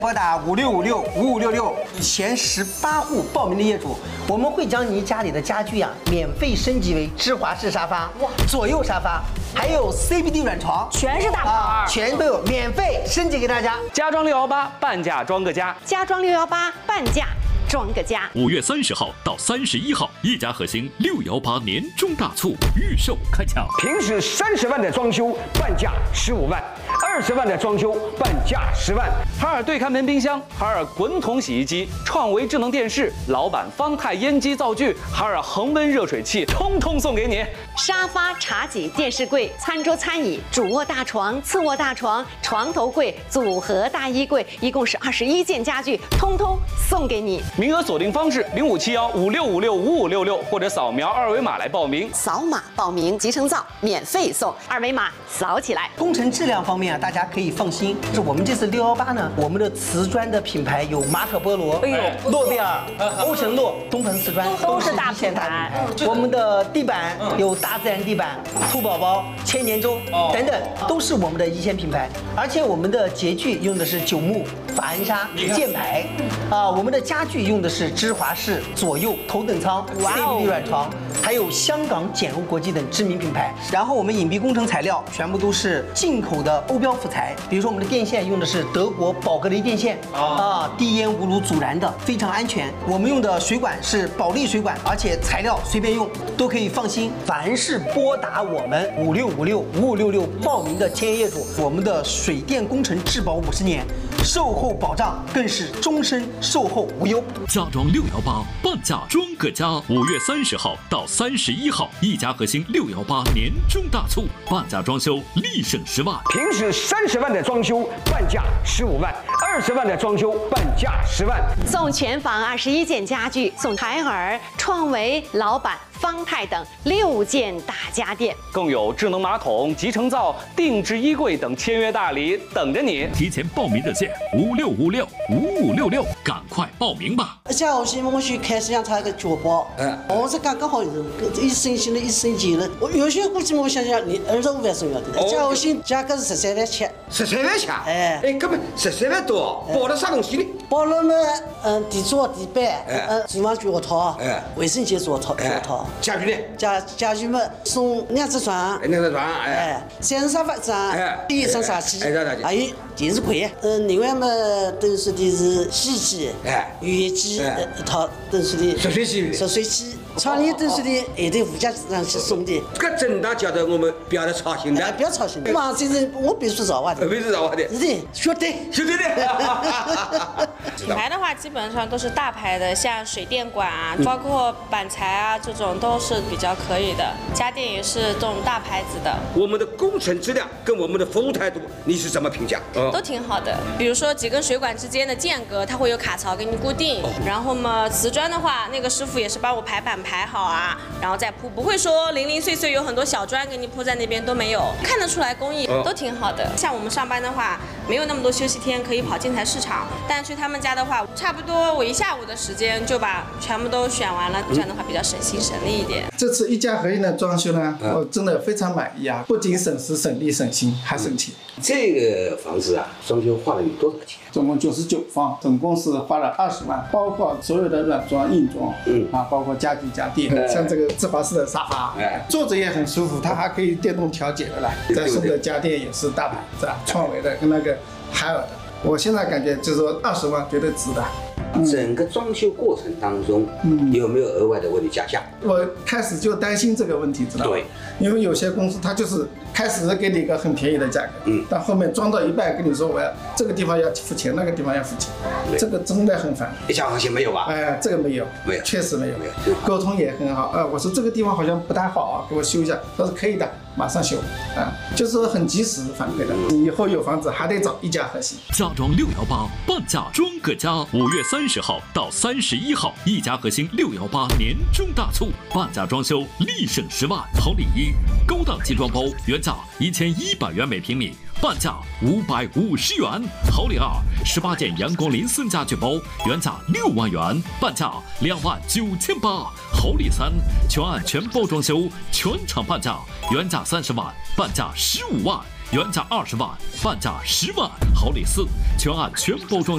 拨打56565566前18户报名的业主，我们会将你家里的家具免费升级为芝华士沙发、左右沙发，还有 CBD 软床， 全是大牌， 全都有免费升级给大家。 家装618，半价装个家。 家装618，半价装个家。 5月30号到31号，一家核心618年中大促预售开抢。 平时30万的装修，半价15万；20万的装修，半价10万。 海尔对看门冰箱、海尔滚筒洗衣机、创维智能电视、老板方太烟机灶具、海尔恒温热水器，通通送给你。 沙发、茶几、电视柜、餐桌、餐椅、主卧大床、次卧大床、床头柜、组合大衣柜，一共是21件家具，通通送给你。 名额锁定方式：057156565566，或者扫描2维码来报名。 扫码报名，集成灶免费送，2维码扫起来。 工程质量方面大家可以放心，是我们这次618呢，我们的瓷砖的品牌有马可波罗、诺贝尔、欧神诺、东鹏瓷砖， 都是一线大大品牌。我们的地板有大自然地板、兔宝宝、千年舟等等，都是我们的一线品牌。而且我们的洁具用的是9木、法恩纱、箭牌，我们的家具用的是芝华士、左右头等舱、CBD 软床，还有香港简欧国际等知名品牌。然后我们隐蔽工程材料全部都是进口的欧标辅材，比如说我们的电线用的是德国宝格雷电线，低烟无炉阻燃的，非常安全。我们用的水管是保利水管，而且材料随便用都可以放心。凡是拨打我们56565566报名的签约业主，我们的水电工程质保50年，售后保障更是终身售后无忧。 家装618，半价装个家。5月30号到31号，一家核心618年中大促，半价装修立省10万。 平时30万的装修，半价15万；20万的装修，半价10万。 送全房21件家具，送海尔、创维、老板、方太等6件大家电， 更有智能马桶、集成灶、定制衣柜等签约大礼等着你。 提前报名热线56565566，赶快报名吧！ 家伙些我去开始让他一个脚包，我是刚好一升新了一升级了，我有些估计我想想，你25万重要的，家伙些价格是13万7。 13万7？哎，搿么13万多，包了啥东西呢？ 包了嘛，地桌、地板，厨房脚套，卫生间脚套。 家具呢？ 家具嘛，送2只床 ，2只床， 3人沙发一张，一张茶几，还有电视柜。另外嘛，等说的是洗衣机，浴机一套，等说的热水器。床帘等说的还得附加上去送的。 搿整大家头我们不要来操心的， 不要操心的。嘛，这人我别说造化的， 别说造化的， 是的，绝对的。 品牌的话，基本上都是大牌的，像水电管啊，包括板材啊，这种都是比较可以的。家电也是这种大牌子的。 我们的工程质量跟我们的服务态度，你是怎么评价？ 都挺好的。比如说几根水管之间的间隔，它会有卡槽给你固定。然后嘛，瓷砖的话，那个师傅也是帮我排版排好啊，然后再铺，不会说零零碎碎有很多小砖给你铺在那边都没有，看得出来工艺都挺好的。像我们上班的话，没有那么多休息天可以跑建材市场，但去他们家的话，差不多我1下午的时间就把全部都选完了，这样的话比较省心省力一点。 这次一家合一的装修呢，我真的非常满意啊，不仅省时省力省心还省钱。 这个房子啊，装修花了你多少钱？ 总共99方，总共是花了20万，包括所有的软装、硬装，包括家具家电，像这个芝华士的沙发，坐着也很舒服，它还可以电动调节的来。再送的家电也是大牌子，创维的跟那个海尔的。我现在感觉就是说20万绝对值的。 整个装修过程当中，有没有额外的为你加价？ 我开始就担心这个问题，知道吗？对，因为有些公司它就是开始给你一个很便宜的价格，但后面装到一半跟你说我要这个地方要付钱，那个地方要付钱，这个真的很烦。 一家和谐没有吧？ 哎，这个没有，确实没有，沟通也很好。我说这个地方好像不太好啊，给我修一下，他说可以的，马上修，就是很及时反馈的。以后有房子还得找一家和谐。 家装618，半价装个家。5月30号到31号，一家核心618年中大促，半价装修立省10万。好礼一，高档精装包原价1100元每平米，半价550元。好礼二，18件阳光林森家具包原价6万元，半价29800。好礼三，全案全包装修，全场半价，原价30万，半价15万。原价20万，半价10万。好礼四，全案全包装修。